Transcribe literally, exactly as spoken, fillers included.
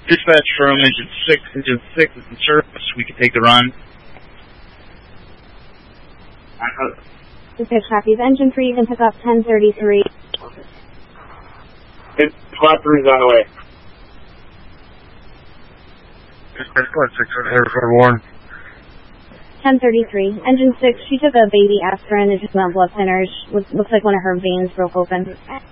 Dispatch from engine six. Engine six is in service. We can take the run. Dispatch copies. Engine three, you can pick up ten thirty-three. It's squad three's on the way. Dispatch squad six, Hereford Warren. ten thirty-three. Engine six, she took a baby aspirin and just went on blood thinners. Looks, looks like one of her veins broke open.